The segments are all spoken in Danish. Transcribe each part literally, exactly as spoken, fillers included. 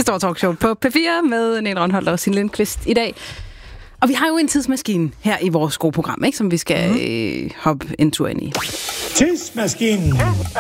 Store Talkshow på P fire med Nene Rønholdt og Signe Lindqvist i dag. Og vi har jo en tidsmaskine her i vores gode program, ikke, som vi skal mm. øh, hoppe en tur ind i. Tidsmaskinen.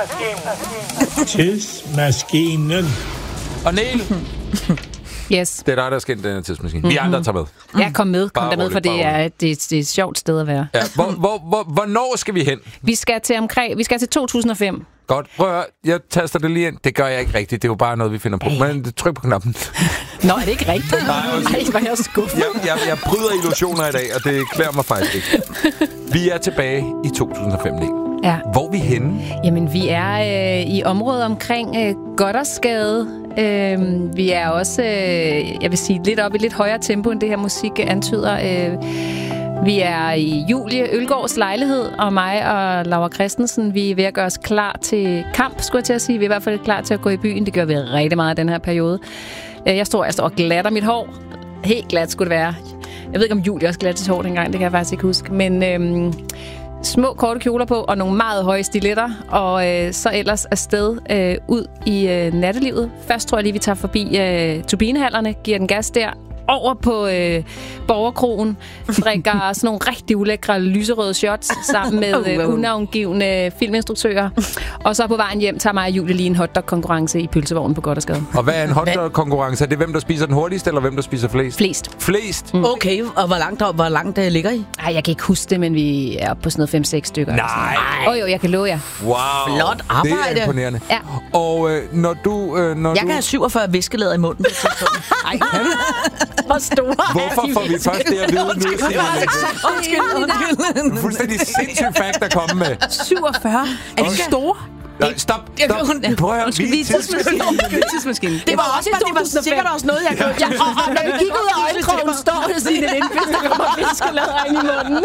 Tidsmaskinen. Og Niel. Yes. Det er dig, der skal ind i den her tidsmaskine. Mm-hmm. Vi andre tager med. Ja, kom med. Kom der med, for det er, det, er, det er et sjovt sted at være. Ja. Hvor, hvor, hvor, hvornår skal vi hen? Vi skal til omkring, vi skal til to tusind og fem. Godt. Prøv at høre. Jeg taster det lige ind. Det gør jeg ikke rigtigt. Det er jo bare noget, vi finder på. Men tryk på knappen. Nå, er det ikke rigtigt? Nej, okay. Ej, hvor er jeg skuffet. Jeg, jeg, jeg bryder illusioner i dag, og det klæder mig faktisk ikke. Vi er tilbage i to tusind og fem, Niel. Ja. Hvor er vi henne? Jamen, vi er øh, i området omkring øh, Gothersgade. Øh, vi er også, øh, jeg vil sige, lidt op i lidt højere tempo, end det her musik antyder. Øh, vi er i Julie Ølgaards lejlighed, og mig og Laura Christensen, vi er ved at gøre os klar til kamp, skulle jeg til at sige. Vi er i hvert fald klar til at gå i byen. Det gør vi rigtig meget i den her periode. Øh, jeg står, jeg står og glatter mit hår. Helt glat skulle det være. Jeg ved ikke, om Julie også glatter sit hår dengang, det kan jeg faktisk ikke huske. Men... Øh, små korte kjoler på og nogle meget høje stiletter, og øh, så ellers afsted øh, ud i øh, nattelivet. Først tror jeg lige, vi tager forbi øh, turbinehallerne, giver den gas der, over på øh, Borgerkrogen, drikker sådan nogle rigtig ulækre lyserøde shots sammen med øh, unavngivende filminstruktører. Og så på vejen hjem tager mig og Julie lige en hotdog-konkurrence i pølsevognen på Gothersgade. Og hvad er en hotdog-konkurrence? Er det hvem, der spiser den hurtigst, eller hvem, der spiser flest? Flest. Flest? Mm. Okay, og hvor langt, hvor langt der ligger I? Ej, jeg kan ikke huske det, men vi er oppe på sådan noget fem seks stykker. Nej! Åh oh, jo, jeg kan love jer. Wow! Flot arbejde! Det er imponerende. Ja. Og øh, når du... Øh, når jeg du... kan have syvogfyrre viskelæder i munden. Ej, hvor store Hvorfor får vi først det at vide nu? Undskyld, undskyld. Fuldstændig sindssygt fact at komme med. syvogfyrre? Er de store? Nej, stop, stop. Prøv at høre, vi er tidsmaskinen. Det var også, det var sikkert også noget, jeg kunne... Ja, og, og når vi gik ud af øjenkrogen, står det sådan en indfest, der kommer viskelæder ind i munden.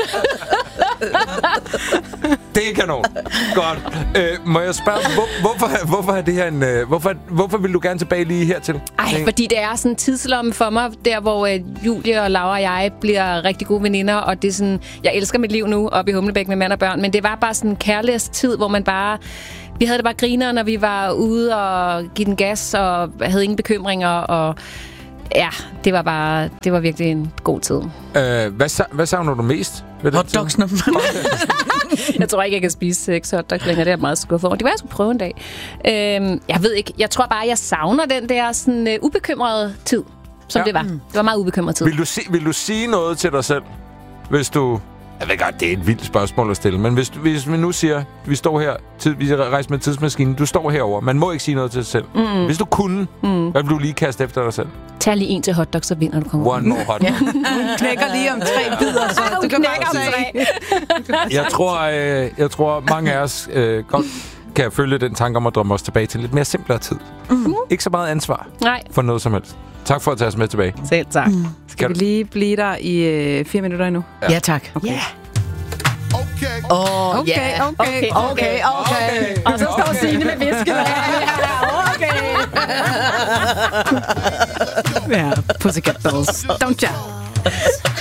Det er kanon. Godt. Øh, må jeg spørge, hvor, hvorfor, hvorfor er det her en... Øh, hvorfor, hvorfor vil du gerne tilbage lige hertil? Ej, fordi det er sådan en tidslomme for mig, der hvor øh, Julie og Laura og jeg bliver rigtig gode veninder, og det er sådan... Jeg elsker mit liv nu, oppe i Humlebæk med mand og børn, men det var bare sådan en kærligheds tid, hvor man bare... Vi havde det bare griner, når vi var ude og give den gas, og havde ingen bekymringer, og ja, det var bare, det var virkelig en god tid. Øh, hvad, hvad savner du mest? Hotdogsene. Jeg tror ikke, jeg kan spise seks hotdogs længere. Det er jeg meget skuffet over. Det var, jeg skulle prøve en dag. Øhm, jeg ved ikke. Jeg tror bare, jeg savner den der sådan, uh, ubekymrede tid, som ja. det var. Det var meget ubekymret tid. Vil du, si- vil du sige noget til dig selv, hvis du... Jeg ved godt, det er et vildt spørgsmål at stille, men hvis, hvis vi nu siger, vi står her, tid, vi rejser med tidsmaskinen, du står herover, man må ikke sige noget til dig selv. Mm. Hvis du kunne, mm. hvad vil du lige kaste efter dig selv? Tag lige en til hotdog, så vinder du konkurrencen. One more hotdog. Hun knækker lige om tre bidder, så du kan bare jeg tror, øh, jeg tror mange af os øh, godt kan følge den tanke om at drømme os tilbage til lidt mere simplere tid. Mm. Ikke så meget ansvar Nej. for noget som helst. Tak for at tage os med tilbage. Selv tak. Mm. Skal vi lige blive der i øh, fire minutter endnu? Ja, ja tak. Okay. Yeah. Okay. Oh, okay, yeah. okay, okay, okay, okay. Og så står Signe med viskelæder. Okay. Ja, Pussycat Dolls. Don't ya?